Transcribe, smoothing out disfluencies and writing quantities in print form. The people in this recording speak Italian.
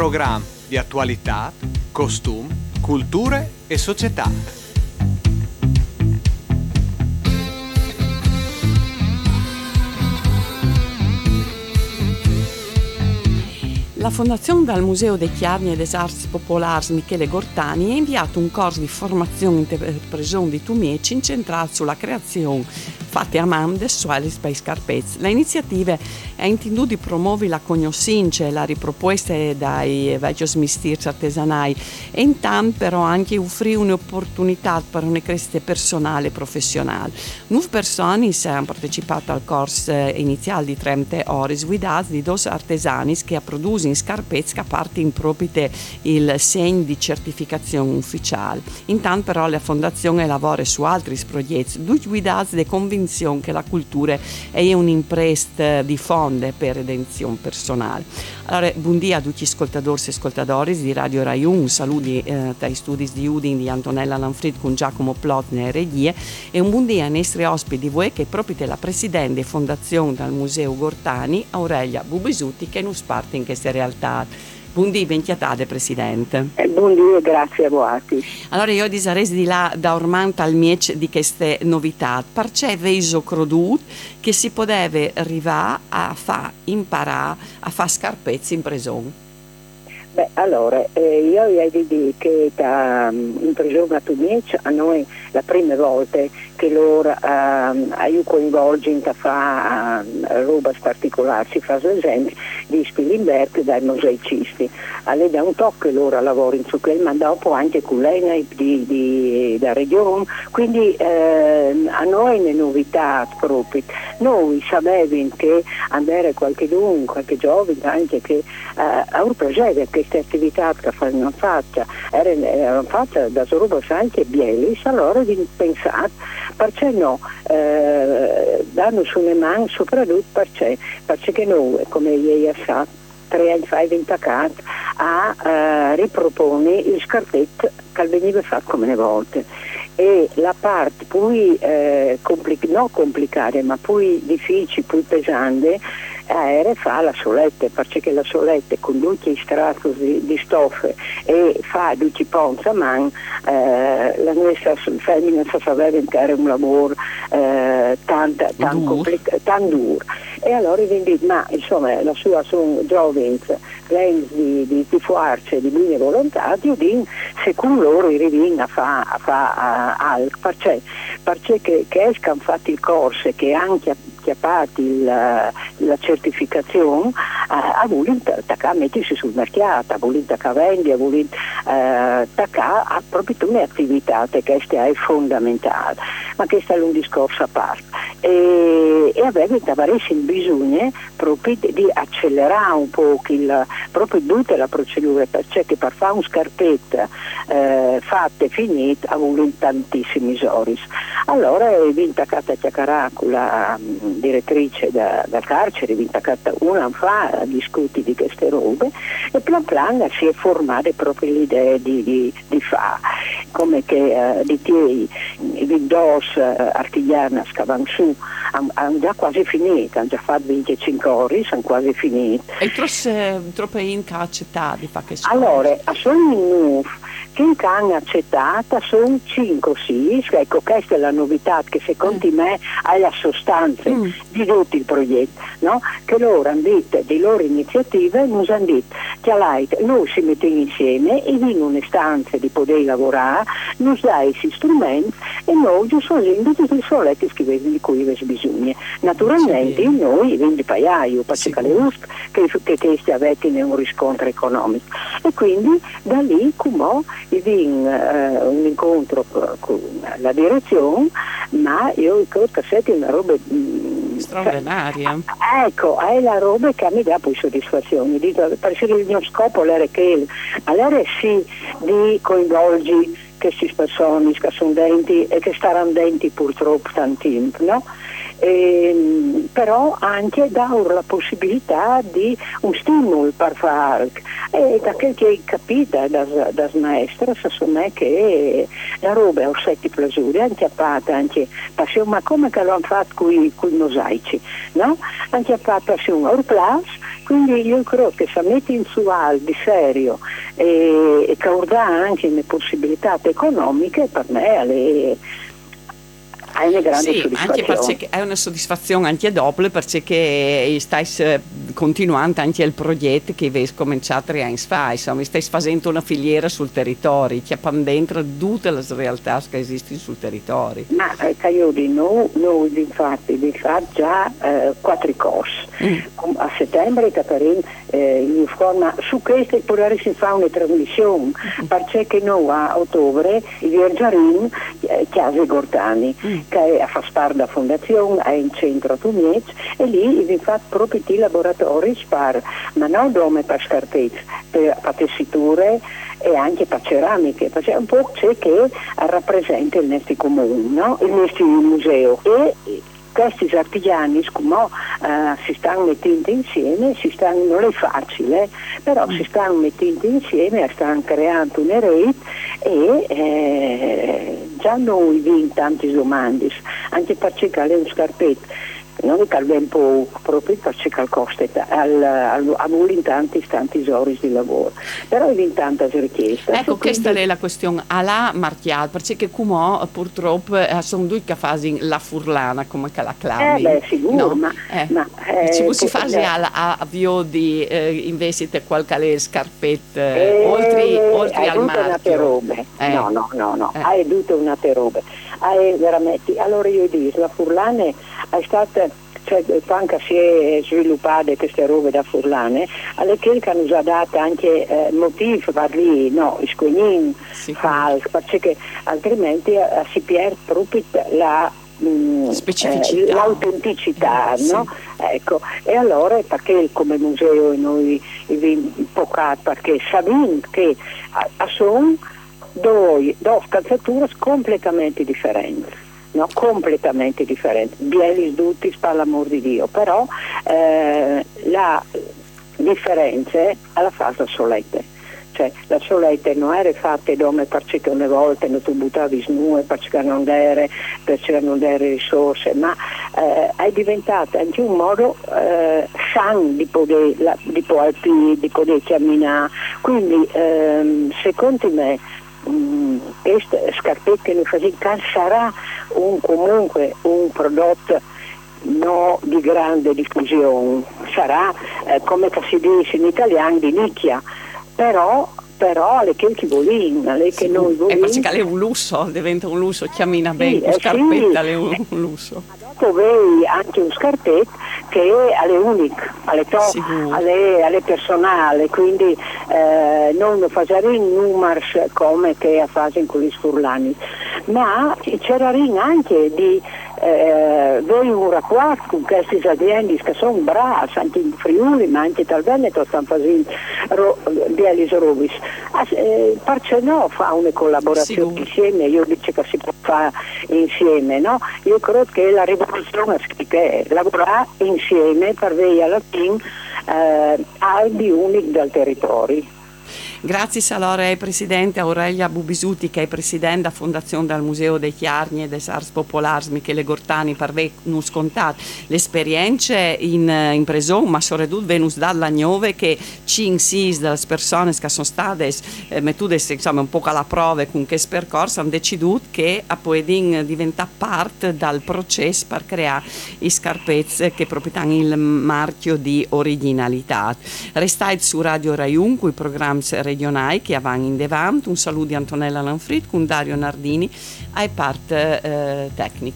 programma di attualità, costumi, culture e società. La Fondazione dal Museo dei Chiavi e des Arts Popolars Michele Gortani ha inviato un corso di formazione in interpretazione di tumieci incentrato sulla creazione fatte a man des suolis bei scarpezzi. L'iniziativa è intendita di promuovere la conoscenza e la riproposta dai vecchi mestieri artesanali e intanto però anche offrire un'opportunità per una crescita personale e professionale. 9 persone hanno partecipato al corso iniziale di 30 ore guidati di 2 artesani che producono scarpezzi che partono proprio il segno di certificazione ufficiale. Intanto però la fondazione lavora su altri progetti, due guidati di convinzione che la cultura è un'impresa di fonde per redenzione personale. Allora, buongiorno a tutti gli ascoltatori e ascoltatrici di Radio Rai 1, saluti dai studi di Udine di Antonella Lanfrid con Giacomo Plotner e regie e un buongiorno ai nostri ospiti di voi che è proprio la presidente di fondazione del Museo Gortani, Aurelia Bubisutti, che non parte in questa realtà. Buondì, bentiatate Presidente. Buondì e grazie a voi. Allora io disarei di là da ormai al miec di queste novità, perché veso crodut che si poteva arrivare a imparare a fare scarpezzi in preson. Beh, allora, io vi di dire che in prigione a Tumiec a noi la prima volta che loro io coinvolgendo a fare roba particolare, si fa l'esempio di Spilimberg dai mosaicisti. Alle da un tocco che loro lavorano su quello, ma dopo anche con l'ENAIP da regione, quindi a noi le novità proprio. Noi sapevamo che andare qualche giovane anche che a un progetto che queste attività che fanno fatta erano fatte da roba anche bielis, allora vi pensate perché no danno sulle mani soprattutto perché noi come ieri a sa 3 anni fa è intaccato a ripropone il scarpetto che veniva fatto come le volte e la parte poi non complicata ma poi difficile, poi pesante era fa la solette perché la solette con tutti i strati di stoffe e fa tutti i ponzi a mano la nostra femmina sapeva che era un lavoro tanto duro e allora quindi ma insomma la sua giovinezza lei di fuarci di buone volontà di se con loro i rivin a fa perché che escano fatti il corso e che anche chiappati la certificazione ha voluto attaccare mettersi sul mercato, ha voluto attaccare vendi, ha voluto attaccare a proprio una attività che questa è fondamentale ma questo è un discorso a parte e aveva bisogno proprio di accelerare un po' proprio tutta la procedura perché per fare un scarpetta fatta e finita ha voluto tantissimi ori. Allora è attaccata a chiacchierare con la direttrice dal carcere, è attaccata un anno fa a discutere di queste robe e plan plan si è formata proprio l'idea di fare come che di te i dos artigiani scavano su hanno già quasi finito, hanno già fatto 25 ore, sono quasi finiti. E troppe in accettati di fare che allora, sono che hanno accettata sono 5 sì, ecco questa è la novità che secondo me ha la sostanza di tutto il progetto, no? Che loro hanno detto di loro iniziative non hanno detto che noi si mettiamo insieme e in una stanza di poter lavorare, noi dai questi strumenti e noi giusto tutti i soletti di cui avete bisogno. Naturalmente noi vendi paiaio, perché che questi avete un riscontro economico e quindi da lì come un incontro con la direzione ma io ricordo che è una roba straordinaria. Ecco, è la roba che mi dà poi soddisfazione. Dico, perché il mio scopo è che allora sì di coinvolgi queste persone che sono denti e che staranno denti purtroppo tanti tempo, no? però anche dà la possibilità di un stimolo per fare. E da quel che capita da maestra, secondo me che la roba è un setti plasuri, anche a parte, anche passione, ma come che lo hanno fatto con i mosaici, no? Anche a parte passione orplas, quindi io credo che se metti in su di serio e che dà anche le possibilità economiche, per me hai una grande soddisfazione. Anche perché è una soddisfazione anche doppia, perché stai continuando anche il progetto che avevi cominciato a fare, insomma stai facendo una filiera sul territorio, che ha dentro tutte le realtà che esistono sul territorio. Ma noi infatti già 4 corsi. A settembre Catarina informa su questo, e poi si fa una trasmissione, perché noi a ottobre i Vergiarin Chiase Gortani che a far parte della fondazione è in centro a Tumiec, e lì vi fa proprio i laboratori ma non dome per scarpezze, per tessiture e anche per ceramiche, perché è un po' c'è che rappresenta il nostro comune, no? Il nostro museo, e questi artigiani si stanno mettendo insieme, non è facile, però si stanno mettendo insieme, stanno creando una rete, e già noi abbiamo tante domande, anche per cercare un scarpetto. Non che un po' proprio perché il costo ha avuto tanti ore di lavoro, però è tanta richiesta. Ecco, questa è la questione alla Martial, perché come purtroppo sono due che fanno la furlana come che la clavi. Sicuro, no? Ci si fa all'avvio di invece qualche scarpette oltre al marchio. No, hai tutto una robe. Veramente, allora io dico, la furlana è stata, cioè anche si è sviluppata queste robe da furlane, alle che hanno già dato anche motivi per lì, no, scoglin, falso, perché altrimenti si perde proprio la specificità, l'autenticità, no? Ecco, e allora perché come museo noi perché sappiamo che sono due calzature completamente differenti, no? Completamente differenti, bielis tutti, per l'amor di Dio, però la differenza è alla fase solette. Cioè la soletta non era fatta come perché una volta non tu buttavi snue perché non erano risorse, ma è diventata anche un modo sano di poter camminare. Quindi secondo me queste scarpette che noi facciamo sarà comunque un prodotto non di grande diffusione, sarà come si dice in italiano di nicchia, però le che noi vogliamo. E perché è un lusso, diventa un lusso, cammina bene, con scarpetta è un lusso. Dopo vedi anche un scarpetto che è unico, alle top, alle personali, quindi non lo facciamo in numeri come che a fase con gli sfurlani, ma c'era anche di voi un rapporto con queste aziende che sono brave, anche in Friuli, ma anche dal Veneto stanno facendo delle robis. Perché no fa una collaborazione insieme? Io dico che si può fare insieme, no? Io credo che la rivoluzione è lavorare insieme per vedere alla fine di unico dal territorio. Grazie allora Presidente Aurelia Bubisuti, che è Presidente della Fondazione del Museo dei Chiarni e des Arts Popolars Michele Gortani, per aver scontato le esperienze in preson, ma soprattutto venus dalla Gnove che ci insiste delle persone che sono state mettute un po' alla prova con questo percorso, hanno deciso che a poter diventare parte dal processo per creare i scarpezze che proprio hanno il marchio di originalità. Restate su Radio Rai 1 con i programmi regionali che avanti in davanti. Un saluto di Antonella Lanfrid con Dario Nardini ai part tecnico.